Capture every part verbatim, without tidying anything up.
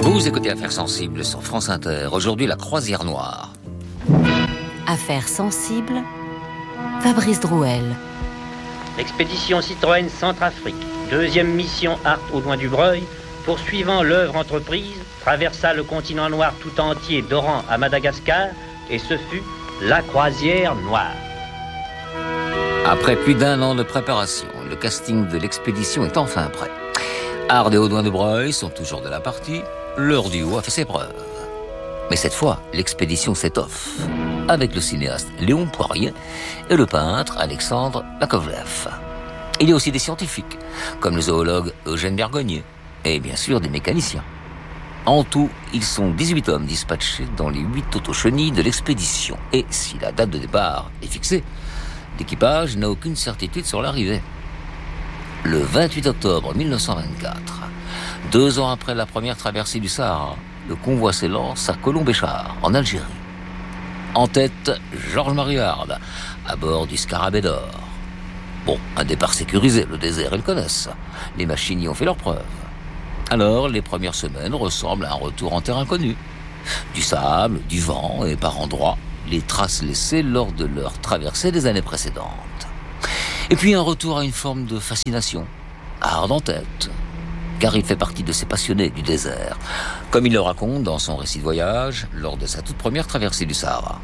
Vous écoutez Affaires sensibles sur France Inter. Aujourd'hui, la croisière noire. Affaires sensibles, Fabrice Drouel. Expédition Citroën Centrafrique, deuxième mission Art au loin du Breuil, poursuivant l'œuvre entreprise, traversa le continent noir tout entier d'Oran à Madagascar, et ce fut la croisière noire. Après plus d'un an de préparation, le casting de l'expédition est enfin prêt. Ard et Audouin de Breuil sont toujours de la partie, leur duo a fait ses preuves. Mais cette fois, l'expédition s'étoffe, avec le cinéaste Léon Poirier et le peintre Alexandre Lakovlev. Il y a aussi des scientifiques, comme le zoologue Eugène Bergonnier, et bien sûr des mécaniciens. En tout, ils sont dix-huit hommes dispatchés dans les huit autochenilles de l'expédition. Et si la date de départ est fixée, l'équipage n'a aucune certitude sur l'arrivée. Le vingt-huit octobre mille neuf cent vingt-quatre, deux ans après la première traversée du Sahara, le convoi s'élance à Colombéchar, en Algérie. En tête, Georges-Marie Ard, à bord du Scarabée d'Or. Bon, un départ sécurisé, le désert, ils le connaissent. Les machines y ont fait leurs preuves. Alors, les premières semaines ressemblent à un retour en terre inconnue. Du sable, du vent et par endroits, les traces laissées lors de leur traversée des années précédentes. Et puis un retour à une forme de fascination, Ard en tête, car il fait partie de ces passionnés du désert, comme il le raconte dans son récit de voyage lors de sa toute première traversée du Sahara.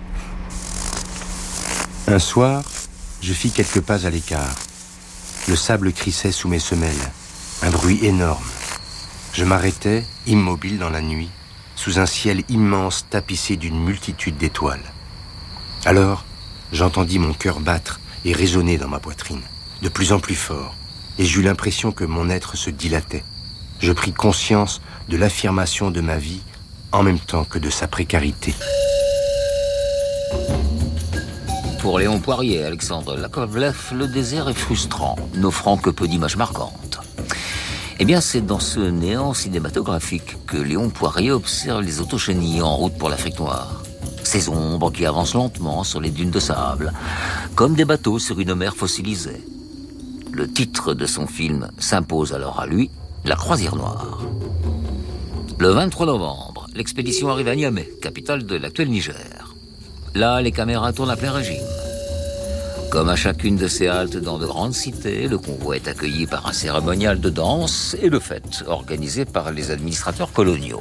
Un soir, je fis quelques pas à l'écart. Le sable crissait sous mes semelles, un bruit énorme. Je m'arrêtais, immobile dans la nuit, sous un ciel immense tapissé d'une multitude d'étoiles. Alors, j'entendis mon cœur battre et résonner dans ma poitrine, de plus en plus fort, et j'eus l'impression que mon être se dilatait. Je pris conscience de l'affirmation de ma vie en même temps que de sa précarité. Pour Léon Poirier et Alexandre Lakovlev, le désert est frustrant, n'offrant que peu d'images marquantes. Eh bien, c'est dans ce néant cinématographique que Léon Poirier observe les autochenilles en route pour l'Afrique noire. Ces ombres qui avancent lentement sur les dunes de sable, comme des bateaux sur une mer fossilisée. Le titre de son film s'impose alors à lui, La croisière noire. Le vingt-trois novembre, l'expédition arrive à Niamey, capitale de l'actuel Niger. Là, les caméras tournent à plein régime. Comme à chacune de ces haltes dans de grandes cités, le convoi est accueilli par un cérémonial de danse et de fête organisé par les administrateurs coloniaux.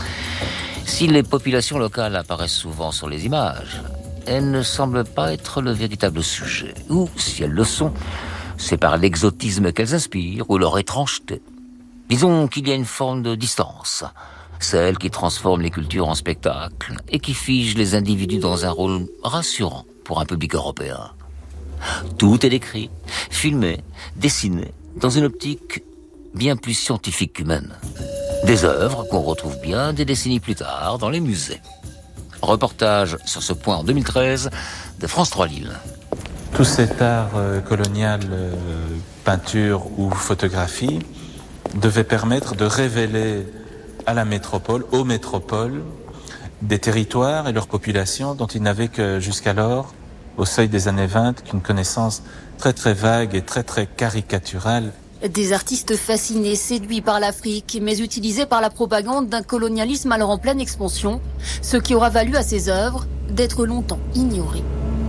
Si les populations locales apparaissent souvent sur les images, elles ne semblent pas être le véritable sujet. Ou, si elles le sont, c'est par l'exotisme qu'elles inspirent ou leur étrangeté. Disons qu'il y a une forme de distance, celle qui transforme les cultures en spectacle et qui fige les individus dans un rôle rassurant pour un public européen. Tout est décrit, filmé, dessiné, dans une optique bien plus scientifique qu'humaine. Des œuvres qu'on retrouve bien des décennies plus tard dans les musées. Reportage sur ce point en deux mille treize de France trois Lille. Tout cet art euh, colonial, euh, peinture ou photographie, devait permettre de révéler à la métropole, aux métropoles, des territoires et leurs populations dont ils n'avaient que jusqu'alors, au seuil des années vingt, qu'une connaissance très très vague et très très caricaturale. Des artistes fascinés, séduits par l'Afrique, mais utilisés par la propagande d'un colonialisme alors en pleine expansion, ce qui aura valu à ses œuvres d'être longtemps ignorées.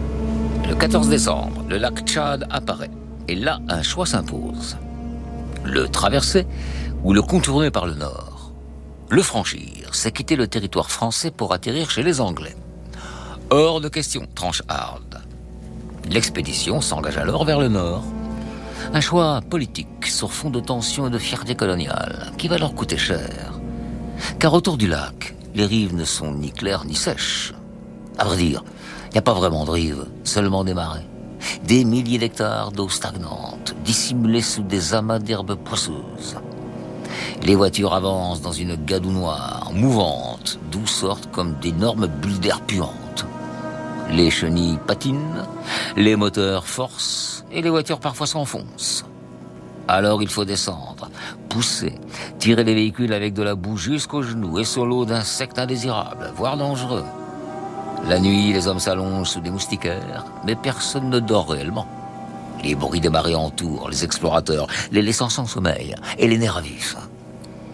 Le quatorze décembre, le lac Tchad apparaît, et là, un choix s'impose. Le traverser ou le contourner par le nord. Le franchir, c'est quitter le territoire français pour atterrir chez les Anglais. Hors de question, tranche Ard. L'expédition s'engage alors vers le nord. Un choix politique sur fond de tension et de fierté coloniale qui va leur coûter cher. Car autour du lac, les rives ne sont ni claires ni sèches. À vrai dire, il n'y a pas vraiment de rives, seulement des marais. Des milliers d'hectares d'eau stagnante, dissimulés sous des amas d'herbes poisseuses. Les voitures avancent dans une gadoue noire, mouvante, d'où sortent comme d'énormes bulles d'air puantes. Les chenilles patinent, les moteurs forcent, et les voitures parfois s'enfoncent. Alors il faut descendre, pousser, tirer les véhicules avec de la boue jusqu'aux genoux et sur l'eau d'insectes indésirables, voire dangereux. La nuit, les hommes s'allongent sous des moustiquaires, mais personne ne dort réellement. Les bruits des marées entourent les explorateurs, les laissant sans sommeil et les nerfs à vif.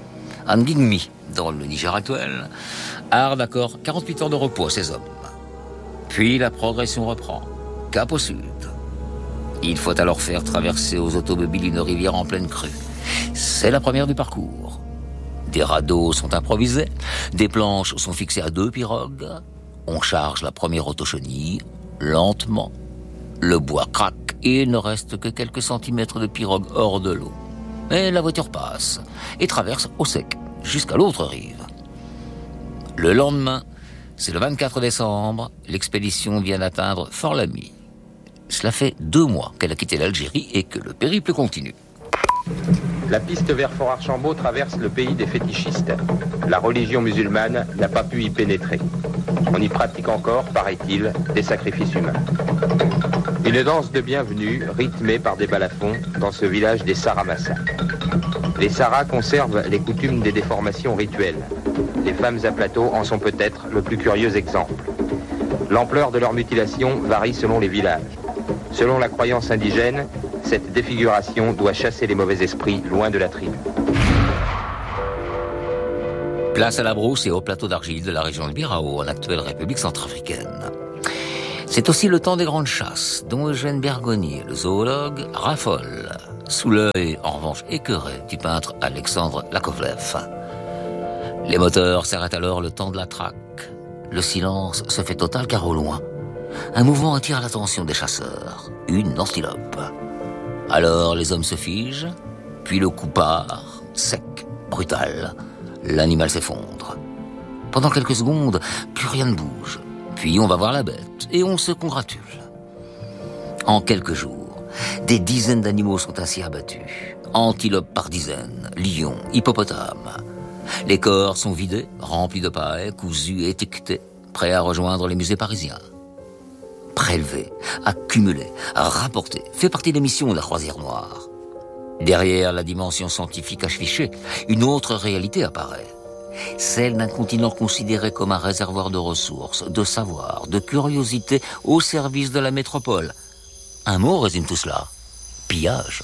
à Ngingmi, dans le Niger actuel, Hard accorde quarante-huit heures de repos à ses hommes. Puis la progression reprend, cap au sud. Il faut alors faire traverser aux automobiles une rivière en pleine crue. C'est la première du parcours. Des radeaux sont improvisés, des planches sont fixées à deux pirogues. On charge la première autochenille, lentement. Le bois craque et il ne reste que quelques centimètres de pirogue hors de l'eau. Mais la voiture passe et traverse au sec, jusqu'à l'autre rive. Le lendemain, c'est le vingt-quatre décembre, l'expédition vient d'atteindre Fort-Lamy. Cela fait deux mois qu'elle a quitté l'Algérie et que le périple continue. La piste vers Fort-Archambault traverse le pays des fétichistes. La religion musulmane n'a pas pu y pénétrer. On y pratique encore, paraît-il, des sacrifices humains. Une danse de bienvenue rythmée par des balafons dans ce village des Saramassa. Les Saras conservent les coutumes des déformations rituelles. Les femmes à plateau en sont peut-être le plus curieux exemple. L'ampleur de leur mutilation varie selon les villages. Selon la croyance indigène, cette défiguration doit chasser les mauvais esprits loin de la tribu. Place à la brousse et au plateau d'argile de la région de Birao, en actuelle République centrafricaine. C'est aussi le temps des grandes chasses, dont Eugène Bergonier, le zoologue, raffole, sous l'œil en revanche écœuré du peintre Alexandre Lakovlev. Les moteurs s'arrêtent alors le temps de la traque. Le silence se fait total car au loin, un mouvement attire l'attention des chasseurs, une antilope. Alors les hommes se figent, puis le coup part, sec, brutal. L'animal s'effondre. Pendant quelques secondes, plus rien ne bouge. Puis on va voir la bête et on se congratule. En quelques jours, des dizaines d'animaux sont ainsi abattus. Antilopes par dizaines, lions, hippopotames. Les corps sont vidés, remplis de paille, cousus et étiquetés, prêts à rejoindre les musées parisiens. Prélever, accumuler, rapporter, fait partie des missions de la croisière noire. Derrière la dimension scientifique affichée, une autre réalité apparaît. Celle d'un continent considéré comme un réservoir de ressources, de savoir, de curiosité au service de la métropole. Un mot résume tout cela. Pillage.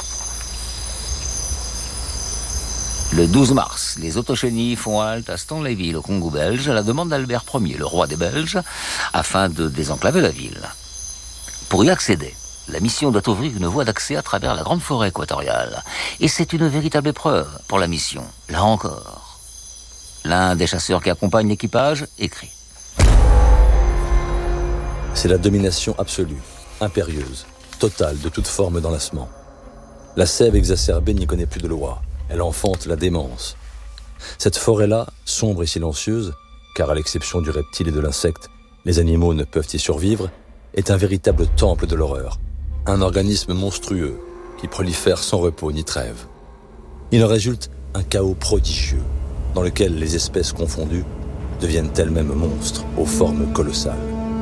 Le douze mars, les autochenilles font halte à Stanleyville, au Congo belge, à la demande d'Albert Ier, le roi des Belges, afin de désenclaver la ville. Pour y accéder, la mission doit ouvrir une voie d'accès à travers la grande forêt équatoriale. Et c'est une véritable épreuve pour la mission, là encore. L'un des chasseurs qui accompagne l'équipage écrit. C'est la domination absolue, impérieuse, totale de toute forme d'enlacement. La sève exacerbée n'y connaît plus de loi. Elle enfante la démence. Cette forêt-là, sombre et silencieuse, car à l'exception du reptile et de l'insecte, les animaux ne peuvent y survivre, est un véritable temple de l'horreur. Un organisme monstrueux qui prolifère sans repos ni trêve. Il en résulte un chaos prodigieux dans lequel les espèces confondues deviennent elles-mêmes monstres aux formes colossales.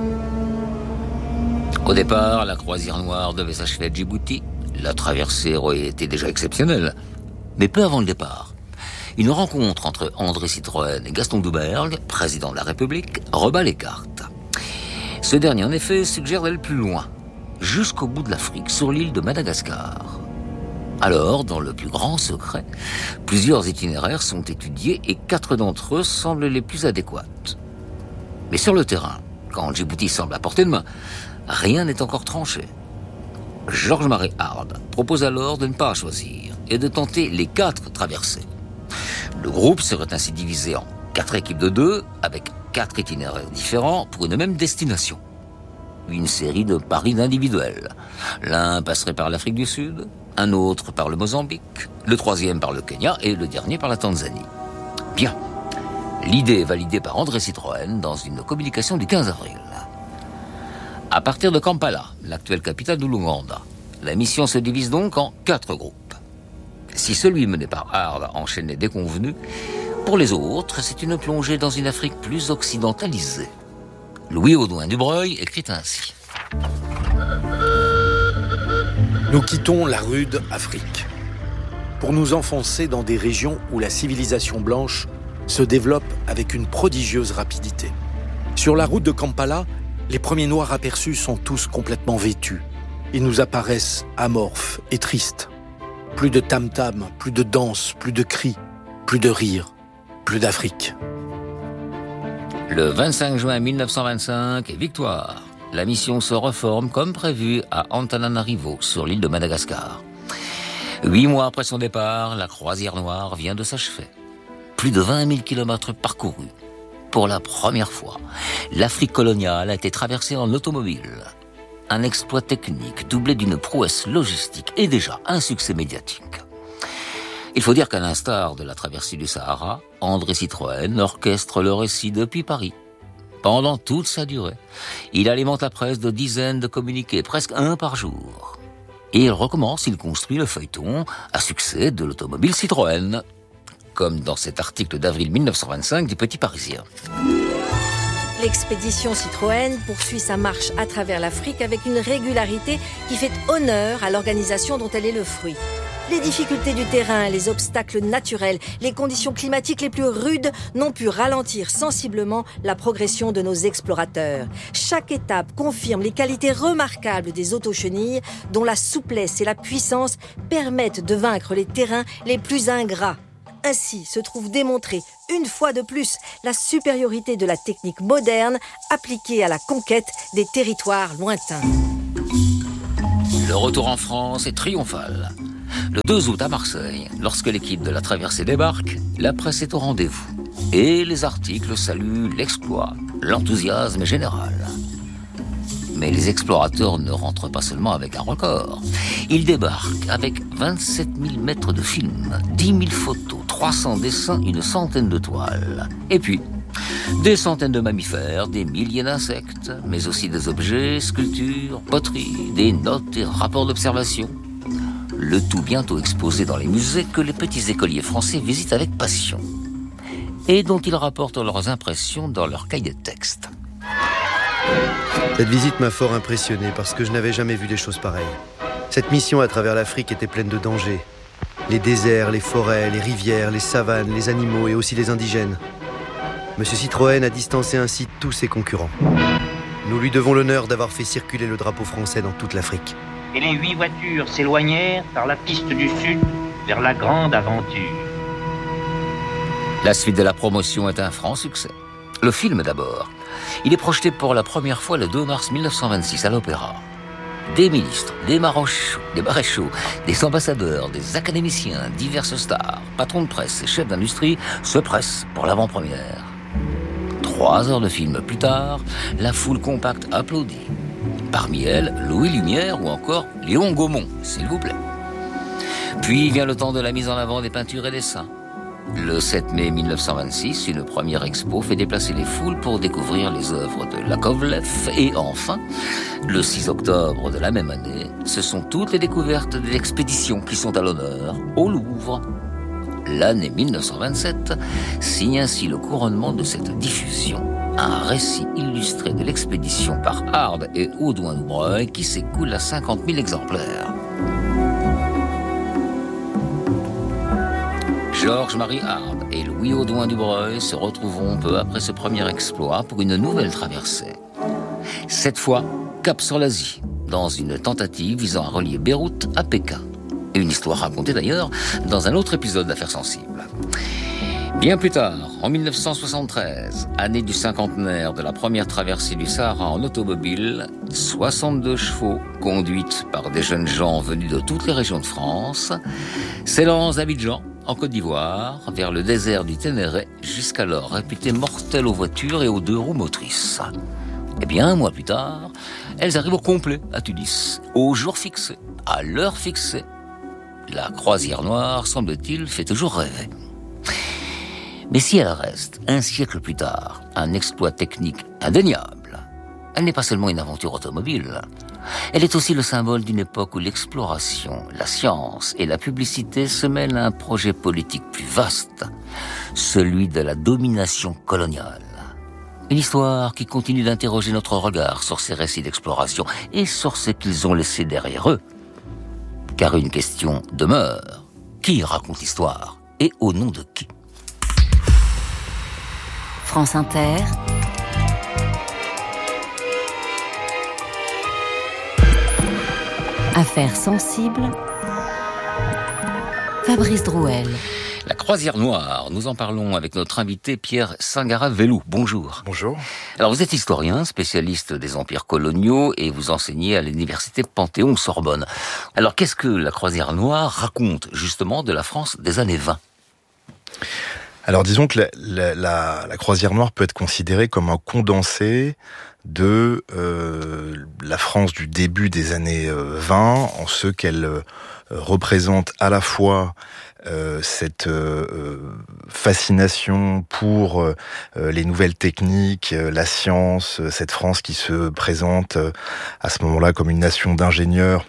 Au départ, la croisière noire devait s'achever à Djibouti. La traversée aurait été déjà exceptionnelle. Mais peu avant le départ, une rencontre entre André Citroën et Gaston Doumergue, président de la République, rebat les cartes. Ce dernier, en effet, suggère d'aller plus loin, jusqu'au bout de l'Afrique, sur l'île de Madagascar. Alors, dans le plus grand secret, plusieurs itinéraires sont étudiés et quatre d'entre eux semblent les plus adéquats. Mais sur le terrain, quand Djibouti semble à portée de main, rien n'est encore tranché. Georges Marie Hard propose alors de ne pas choisir et de tenter les quatre traversées. Le groupe serait ainsi divisé en quatre équipes de deux, avec quatre itinéraires différents pour une même destination. Une série de paris individuels. L'un passerait par l'Afrique du Sud, un autre par le Mozambique, le troisième par le Kenya et le dernier par la Tanzanie. Bien. L'idée est validée par André Citroën dans une communication du quinze avril. À partir de Kampala, l'actuelle capitale de l'Ouganda, la mission se divise donc en quatre groupes. Si celui mené par Hard enchaîne les déconvenus, pour les autres, c'est une plongée dans une Afrique plus occidentalisée. Louis Audouin Dubreuil écrit ainsi. Nous quittons la rude Afrique pour nous enfoncer dans des régions où la civilisation blanche se développe avec une prodigieuse rapidité. Sur la route de Kampala, les premiers noirs aperçus sont tous complètement vêtus. Ils nous apparaissent amorphes et tristes. Plus de tam-tam, plus de danse, plus de cris, plus de rire, plus d'Afrique. Le vingt-cinq juin mille neuf cent vingt-cinq, victoire. La mission se reforme comme prévu à Antananarivo, sur l'île de Madagascar. Huit mois après son départ, la croisière noire vient de s'achever. Plus de vingt mille kilomètres parcourus. Pour la première fois, l'Afrique coloniale a été traversée en automobile. Un exploit technique doublé d'une prouesse logistique et déjà un succès médiatique. Il faut dire qu'à l'instar de la traversée du Sahara, André Citroën orchestre le récit depuis Paris. Pendant toute sa durée, il alimente la presse de dizaines de communiqués, presque un par jour. Et il recommence, il construit le feuilleton à succès de l'automobile Citroën, comme dans cet article d'avril mille neuf cent vingt-cinq du Petit Parisien. L'expédition Citroën poursuit sa marche à travers l'Afrique avec une régularité qui fait honneur à l'organisation dont elle est le fruit. Les difficultés du terrain, les obstacles naturels, les conditions climatiques les plus rudes n'ont pu ralentir sensiblement la progression de nos explorateurs. Chaque étape confirme les qualités remarquables des autochenilles dont la souplesse et la puissance permettent de vaincre les terrains les plus ingrats. Ainsi se trouve démontrée, une fois de plus, la supériorité de la technique moderne appliquée à la conquête des territoires lointains. Le retour en France est triomphal. Le deux août à Marseille, lorsque l'équipe de la traversée débarque, la presse est au rendez-vous. Et les articles saluent l'exploit, l'enthousiasme est général. Mais les explorateurs ne rentrent pas seulement avec un record. Ils débarquent avec vingt-sept mille mètres de film, dix mille photos, trois cents dessins, une centaine de toiles. Et puis, des centaines de mammifères, des milliers d'insectes, mais aussi des objets, sculptures, poteries, des notes et rapports d'observation. Le tout bientôt exposé dans les musées que les petits écoliers français visitent avec passion. Et dont ils rapportent leurs impressions dans leurs cahiers de texte. Cette visite m'a fort impressionné parce que je n'avais jamais vu des choses pareilles. Cette mission à travers l'Afrique était pleine de dangers. Les déserts, les forêts, les rivières, les savanes, les animaux et aussi les indigènes. Monsieur Citroën a distancé ainsi tous ses concurrents. Nous lui devons l'honneur d'avoir fait circuler le drapeau français dans toute l'Afrique. Et les huit voitures s'éloignèrent par la piste du sud vers la grande aventure. La suite de la promotion est un franc succès. Le film d'abord. Il est projeté pour la première fois le deux mars mille neuf cent vingt-six à l'Opéra. Des ministres, des maréchaux, des maréchaux, des ambassadeurs, des académiciens, diverses stars, patrons de presse et chefs d'industrie se pressent pour l'avant-première. Trois heures de film plus tard, la foule compacte applaudit. Parmi elles, Louis Lumière ou encore Léon Gaumont, s'il vous plaît. Puis vient le temps de la mise en avant des peintures et dessins. Le sept mai mille neuf cent vingt-six, une première expo fait déplacer les foules pour découvrir les œuvres de Yakovlev. Et enfin, le six octobre de la même année, ce sont toutes les découvertes de l'expédition qui sont à l'honneur au Louvre. L'année mille neuf cent vingt-sept signe ainsi le couronnement de cette diffusion. Un récit illustré de l'expédition par Hard et Audouin-Dubreuil qui s'écoule à cinquante mille exemplaires. Georges-Marie Hard et Louis Audouin-Dubreuil se retrouveront peu après ce premier exploit pour une nouvelle traversée. Cette fois, cap sur l'Asie, dans une tentative visant à relier Beyrouth à Pékin. Et une histoire racontée d'ailleurs dans un autre épisode d'Affaires sensibles. Bien plus tard, en mille neuf cent soixante-treize, année du cinquantenaire de la première traversée du Sahara en automobile, soixante-deux chevaux, conduites par des jeunes gens venus de toutes les régions de France, s'élancent d'Abidjan, en Côte d'Ivoire, vers le désert du Ténéré, jusqu'alors réputé mortel aux voitures et aux deux roues motrices. Eh bien, un mois plus tard, elles arrivent au complet à Tunis, au jour fixé, à l'heure fixée. La croisière noire, semble-t-il, fait toujours rêver. Mais si elle reste, un siècle plus tard, un exploit technique indéniable, elle n'est pas seulement une aventure automobile. Elle est aussi le symbole d'une époque où l'exploration, la science et la publicité se mêlent à un projet politique plus vaste, celui de la domination coloniale. Une histoire qui continue d'interroger notre regard sur ces récits d'exploration et sur ce qu'ils ont laissé derrière eux. Car une question demeure. Qui raconte l'histoire et au nom de qui ? France Inter. Affaires sensibles. Fabrice Drouel. La croisière noire, nous en parlons avec notre invité Pierre Singara-Velloux. Bonjour. Bonjour. Alors vous êtes historien, spécialiste des empires coloniaux et vous enseignez à l'université Panthéon-Sorbonne. Alors qu'est-ce que la croisière noire raconte justement de la France des années vingt ? Alors disons que la, la, la, la croisière noire peut être considérée comme un condensé de euh, la France du début des années euh, vingt, en ce qu'elle euh, représente à la fois euh, cette euh, fascination pour euh, les nouvelles techniques, euh, la science, euh, cette France qui se présente euh, à ce moment-là comme une nation d'ingénieurs,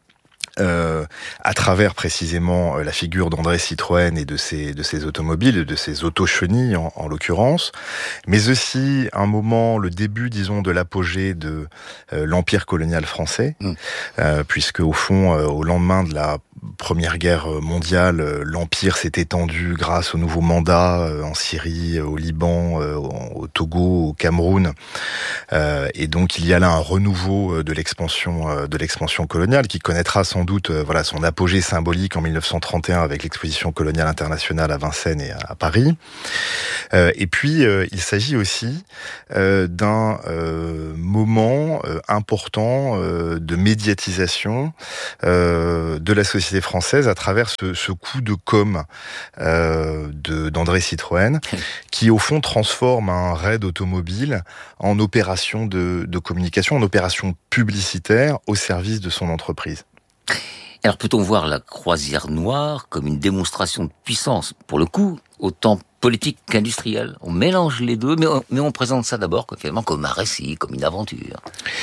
Euh, à travers précisément euh, la figure d'André Citroën et de ses, de ses automobiles, de ses autochenilles en, en l'occurrence, mais aussi un moment, le début, disons, de l'apogée de euh, l'empire colonial français, mmh. euh, puisque au fond, euh, au lendemain de la Première Guerre mondiale, euh, l'empire s'est étendu grâce aux nouveaux mandats euh, en Syrie, au Liban, euh, au Togo, au Cameroun, euh, et donc il y a là un renouveau de l'expansion, euh, de l'expansion coloniale qui connaîtra sans doute euh, voilà son apogée symbolique en mille neuf cent trente et un avec l'exposition coloniale internationale à Vincennes et à, à Paris. Euh, et puis euh, il s'agit aussi euh, d'un euh, moment euh, important euh, de médiatisation euh, de la société française à travers ce, ce coup de com euh, de, d'André Citroën, qui au fond transforme un raid automobile en opération de, de communication, en opération publicitaire au service de son entreprise. Alors peut-on voir la croisière noire comme une démonstration de puissance, pour le coup, autant politique qu'industrielle ? On mélange les deux, mais on, mais on présente ça d'abord finalement comme un récit, comme une aventure.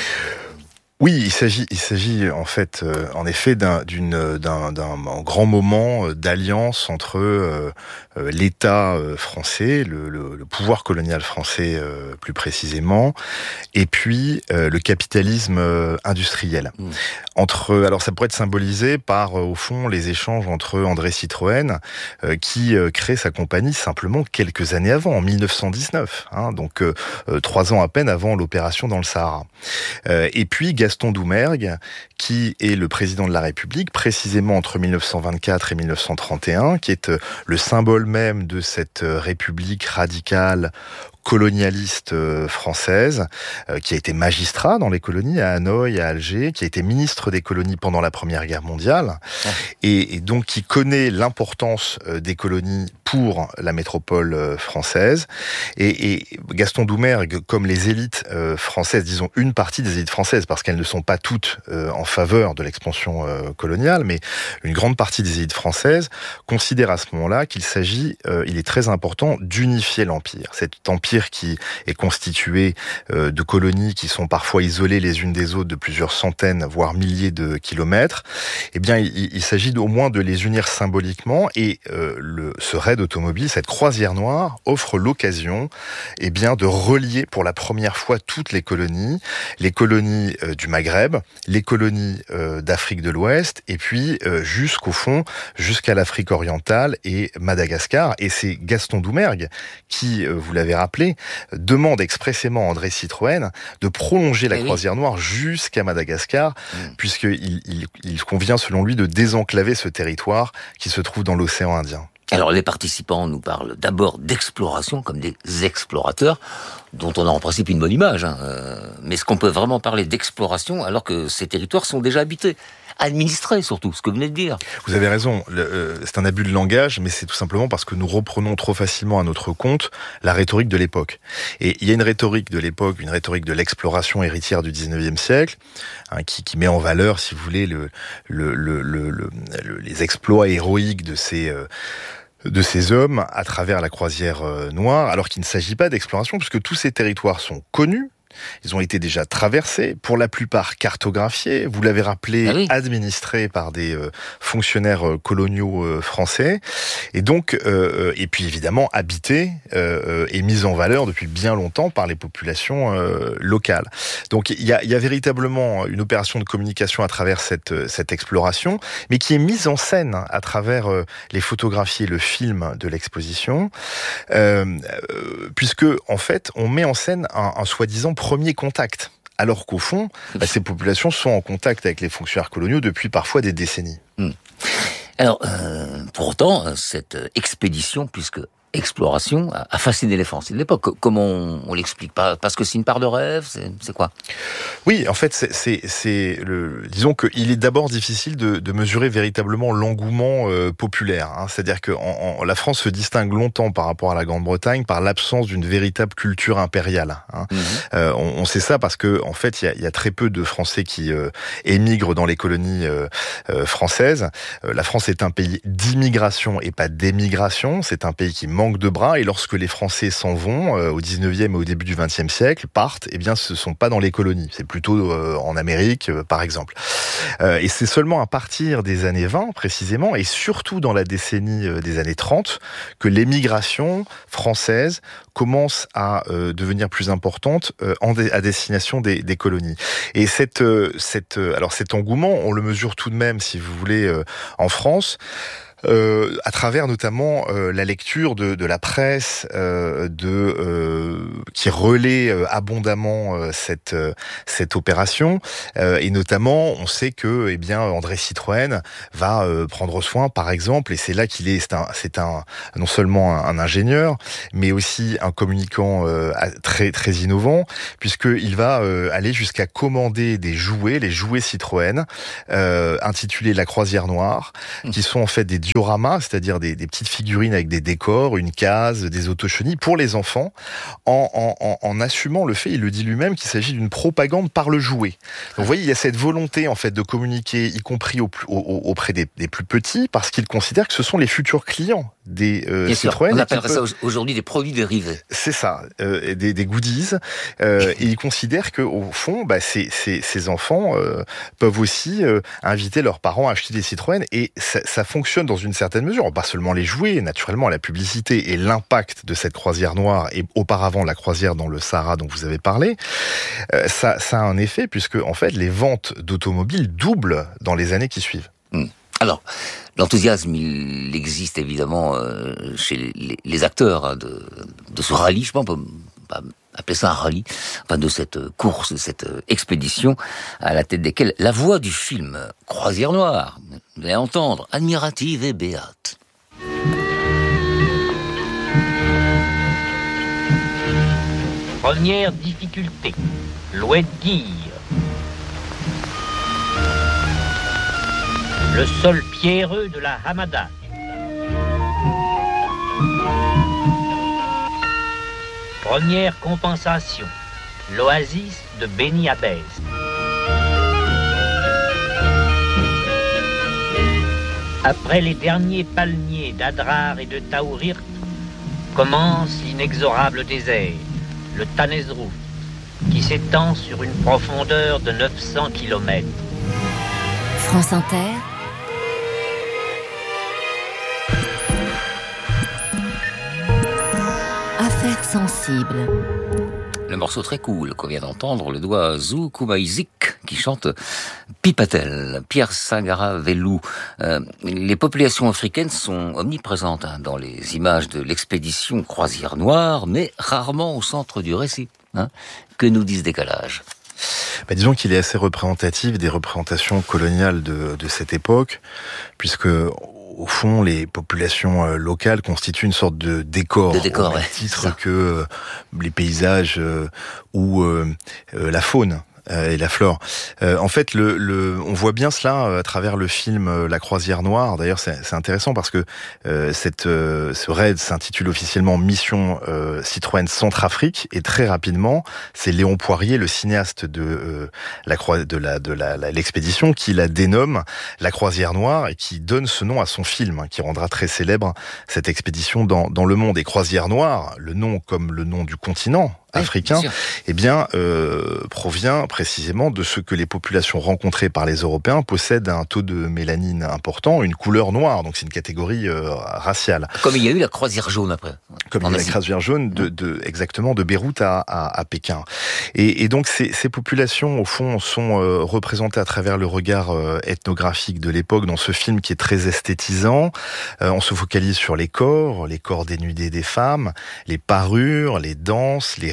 Oui, il s'agit, il s'agit en fait, euh, en effet, d'un, d'une, d'un, d'un grand moment d'alliance entre euh, euh, l'État français, le, le, le pouvoir colonial français euh, plus précisément, et puis euh, le capitalisme euh, industriel. Mmh. Entre, alors ça pourrait être symbolisé par, euh, au fond, les échanges entre André Citroën, euh, qui euh, crée sa compagnie simplement quelques années avant, en mille neuf cent dix-neuf, hein, donc euh, euh, trois ans à peine avant l'opération dans le Sahara. Euh, et puis Gaston Doumergue, qui est le président de la République, précisément entre mille neuf cent vingt-quatre et mille neuf cent trente et un, qui est le symbole même de cette République radicale colonialiste française, euh, qui a été magistrat dans les colonies à Hanoï, à Alger, qui a été ministre des colonies pendant la Première Guerre mondiale, ah. et, et donc qui connaît l'importance euh, des colonies pour la métropole euh, française. Et, et Gaston Doumergue, comme les élites euh, françaises, disons une partie des élites françaises, parce qu'elles ne sont pas toutes euh, en faveur de l'expansion euh, coloniale, mais une grande partie des élites françaises considère à ce moment-là qu'il s'agit, euh, il est très important, d'unifier l'empire. Cet empire qui est constitué euh, de colonies qui sont parfois isolées les unes des autres de plusieurs centaines, voire milliers de kilomètres, eh bien, il, il s'agit au moins de les unir symboliquement, et euh, le, ce raid automobile, cette croisière noire, offre l'occasion eh bien, de relier pour la première fois toutes les colonies, les colonies euh, du Maghreb, les colonies euh, d'Afrique de l'Ouest, et puis euh, jusqu'au fond, jusqu'à l'Afrique orientale et Madagascar. Et c'est Gaston Doumergue qui, euh, vous l'avez rappelé, demande expressément à André Citroën de prolonger la eh croisière oui. noire jusqu'à Madagascar, mmh. puisqu'il il, il convient, selon lui, de désenclaver ce territoire qui se trouve dans l'océan Indien. Alors les participants nous parlent d'abord d'exploration, comme des explorateurs, dont on a en principe une bonne image. Hein. Mais est-ce qu'on peut vraiment parler d'exploration alors que ces territoires sont déjà habités ? Administré surtout, ce que vous venez de dire. Vous avez raison, le, euh, c'est un abus de langage, mais c'est tout simplement parce que nous reprenons trop facilement à notre compte la rhétorique de l'époque. Et il y a une rhétorique de l'époque, une rhétorique de l'exploration héritière du dix-neuvième siècle, hein, qui, qui met en valeur, si vous voulez, le, le, le, le, le, le, les exploits héroïques de ces... Euh, de ces hommes à travers la croisière noire, alors qu'il ne s'agit pas d'exploration, puisque tous ces territoires sont connus. Ils ont été déjà traversés, pour la plupart cartographiés, vous l'avez rappelé, ah oui. administrés par des euh, fonctionnaires euh, coloniaux euh, français, et donc, euh, et puis évidemment habités euh, et mis en valeur depuis bien longtemps par les populations euh, locales. Donc il y a, y a véritablement une opération de communication à travers cette, cette exploration, mais qui est mise en scène à travers euh, les photographies et le film de l'exposition, euh, euh, puisque en fait on met en scène un, un soi-disant premier contact, alors qu'au fond, bah, ces populations sont en contact avec les fonctionnaires coloniaux depuis parfois des décennies. Mmh. Alors, euh, pour autant, cette expédition, puisque exploration, a fasciné les Français de l'époque. Comment on, on l'explique? Pas parce que c'est une part de rêve, c'est, c'est quoi? Oui, en fait, c'est, c'est, c'est le, disons qu'il est d'abord difficile de, de mesurer véritablement l'engouement euh, populaire. Hein. C'est-à-dire que en, en, la France se distingue longtemps par rapport à la Grande-Bretagne par l'absence d'une véritable culture impériale. Hein. Mmh. Euh, on, on sait ça parce que en fait, il y a, y a très peu de Français qui euh, émigrent dans les colonies euh, euh, françaises. Euh, la France est un pays d'immigration et pas d'émigration. C'est un pays qui manque de bras, et lorsque les Français s'en vont euh, au dix-neuvième et au début du vingtième siècle, partent, eh bien ce sont pas dans les colonies, c'est plutôt euh, en Amérique euh, par exemple. Euh, et c'est seulement à partir des années vingt précisément, et surtout dans la décennie euh, des années trente, que l'émigration française commence à euh, devenir plus importante euh, en dé- à destination des, des colonies. Et cette, euh, cette, euh, alors cet engouement, on le mesure tout de même, si vous voulez, euh, en France. Euh, à travers notamment euh, la lecture de, de la presse, euh, de euh, qui relaie euh, abondamment euh, cette euh, cette opération, euh, et notamment on sait que eh bien André Citroën va euh, prendre soin, par exemple, et c'est là qu'il est, c'est un, c'est un non seulement un, un ingénieur, mais aussi un communicant euh, très très innovant, puisqu'il va euh, aller jusqu'à commander des jouets, les jouets Citroën, euh, intitulés La Croisière Noire, qui sont en fait des dioramas, c'est-à-dire des, des petites figurines avec des décors, une case, des autochenilles pour les enfants, en, en, en assumant le fait, il le dit lui-même, qu'il s'agit d'une propagande par le jouet. Donc vous voyez, il y a cette volonté en fait de communiquer, y compris au, au, auprès des, des plus petits, parce qu'il considère que ce sont les futurs clients des euh, Citroën. On appellerait peut... ça aujourd'hui des produits dérivés. C'est ça, euh, des, des goodies. Euh, et il considère que au fond, bah, ces, ces, ces enfants euh, peuvent aussi euh, inviter leurs parents à acheter des Citroën, et ça, ça fonctionne dans une certaine mesure. Pas seulement les jouets, naturellement la publicité et l'impact de cette croisière noire, et auparavant la croisière dans le Sahara dont vous avez parlé, euh, ça, ça a un effet, puisque en fait les ventes d'automobiles doublent dans les années qui suivent. Mmh. Alors, l'enthousiasme, il existe évidemment euh, chez les, les acteurs hein, de, de ce rallye, je pense, on peut pas appeler ça un rallye, enfin de cette course, de cette expédition, à la tête desquelles la voix du film Croisière Noire, vous allez entendre, admirative et béate. Première difficulté, l'oued dire. Le sol pierreux de la Hamada. Première compensation, l'oasis de Beni Abbès. Après les derniers palmiers d'Adrar et de Taourir, commence l'inexorable désert, le Tanezrou, qui s'étend sur une profondeur de neuf cents kilomètres. France Inter. Affaires sensibles. Le morceau très cool qu'on vient d'entendre, le doigt Zou Koumaïzik qui chante Pipatel, Pierre Sangara Velou. Euh, les populations africaines sont omniprésentes hein, dans les images de l'expédition Croisière Noire, mais rarement au centre du récit. Hein. Que nous disent Décalage? Bah, disons qu'il est assez représentatif des représentations coloniales de, de cette époque, puisque au fond, les populations euh, locales constituent une sorte de décor, de décor au même ouais, titre que euh, les paysages euh, ou euh, euh, la faune. Et la flore. Euh, en fait, le, le, on voit bien cela à travers le film La Croisière Noire. D'ailleurs, c'est, c'est intéressant parce que euh, cette, euh, ce raid s'intitule officiellement Mission euh, Citroën Centrafrique, et très rapidement, c'est Léon Poirier, le cinéaste de euh, la croi, de la de la, la l'expédition, qui la dénomme La Croisière Noire et qui donne ce nom à son film, hein, qui rendra très célèbre cette expédition dans dans le monde. Et Croisière Noire, le nom comme le nom du continent africain, oui, eh bien, euh, provient précisément de ce que les populations rencontrées par les Européens possèdent un taux de mélanine important, une couleur noire, donc c'est une catégorie euh, raciale. Comme il y a eu la croisière jaune après. Comme il y a eu la croisière jaune, de, de, exactement, de Beyrouth à, à, à Pékin. Et, et donc ces, ces populations, au fond, sont euh, représentées à travers le regard euh, ethnographique de l'époque dans ce film qui est très esthétisant. Euh, on se focalise sur les corps, les corps dénudés des femmes, les parures, les danses, les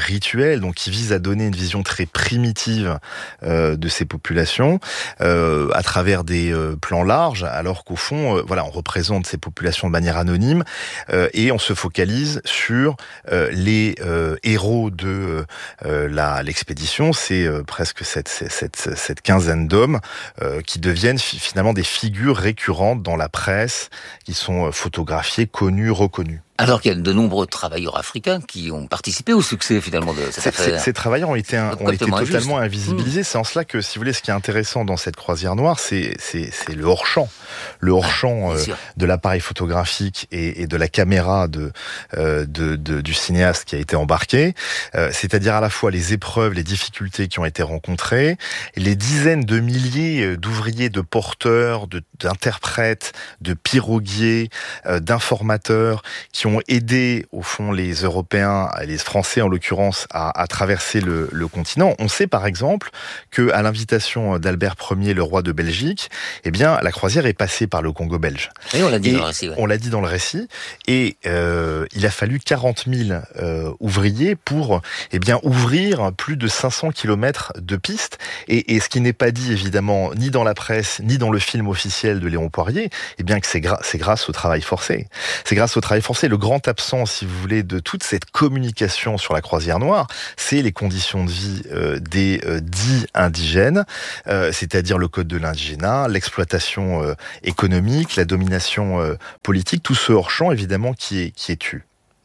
rituel, donc qui vise à donner une vision très primitive euh, de ces populations euh, à travers des euh, plans larges, alors qu'au fond, euh, voilà, on représente ces populations de manière anonyme euh, et on se focalise sur euh, les euh, héros de euh, la l'expédition. C'est euh, presque cette, cette, cette quinzaine d'hommes euh, qui deviennent fi- finalement des figures récurrentes dans la presse, qui sont photographiés, connus, reconnus. Alors qu'il y a de nombreux travailleurs africains qui ont participé au succès finalement de cette Ces, affaire. ces travailleurs ont été, un, ont été totalement invisibilisés. Mmh. C'est en cela que, si vous voulez, ce qui est intéressant dans cette croisière noire, c'est, c'est, c'est le hors-champ. Le hors-champ euh, de l'appareil photographique et, et de la caméra de, euh, de, de, du cinéaste qui a été embarqué. Euh, c'est-à-dire à la fois les épreuves, les difficultés qui ont été rencontrées, les dizaines de milliers d'ouvriers, de porteurs, de, d'interprètes, de piroguiers, euh, d'informateurs qui ont ont aidé au fond les Européens, les Français en l'occurrence, à, à traverser le, le continent. On sait par exemple que, à l'invitation d'Albert Ier, le roi de Belgique, eh bien la croisière est passée par le Congo belge. Et on l'a dit et dans le récit. Ouais. On l'a dit dans le récit. Et euh, il a fallu quarante mille euh, ouvriers pour eh bien ouvrir plus de cinq cents kilomètres de pistes. Et, et ce qui n'est pas dit évidemment ni dans la presse ni dans le film officiel de Léon Poirier, eh bien que c'est, gra- c'est grâce au travail forcé. C'est grâce au travail forcé. Le grand absent, si vous voulez, de toute cette communication sur la croisière noire, c'est les conditions de vie euh, des euh, dits indigènes, euh, c'est-à-dire le code de l'indigénat, l'exploitation euh, économique, la domination euh, politique, tout ce hors-champ, évidemment, qui est, qui est tu.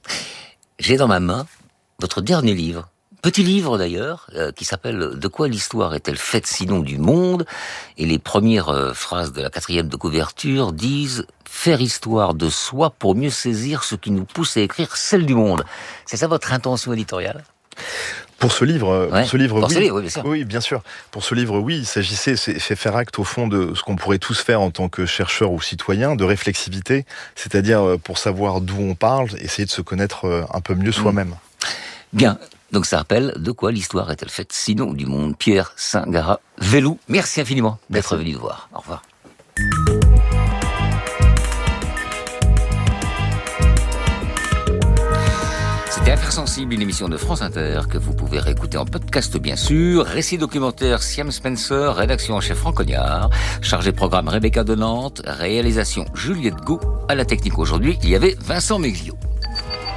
J'ai dans ma main votre dernier livre, petit livre d'ailleurs, euh, qui s'appelle « De quoi l'histoire est-elle faite sinon du monde ?» Et les premières euh, phrases de la quatrième de couverture disent « Faire histoire de soi pour mieux saisir ce qui nous pousse à écrire celle du monde ». C'est ça votre intention éditoriale ? Pour ce livre, ouais, pour ce livre, pour oui. Ce livre, oui, bien sûr. Oui, bien sûr. Pour ce livre, oui, il s'agissait, c'est, c'est faire acte au fond de ce qu'on pourrait tous faire en tant que chercheurs ou citoyens, de réflexivité, c'est-à-dire pour savoir d'où on parle, essayer de se connaître un peu mieux soi-même. Mmh. Bien. Donc ça rappelle de quoi l'histoire est-elle faite sinon du monde. Pierre Singara-Velloux, merci infiniment d'être venu nous voir. Au revoir. C'était Affaires sensibles, une émission de France Inter que vous pouvez réécouter en podcast bien sûr. Récit documentaire Siam Spencer, rédaction en chef Franck Cognard, chargé programme Rebecca de Nantes, réalisation Juliette Gau, à la technique aujourd'hui il y avait Vincent Meglio.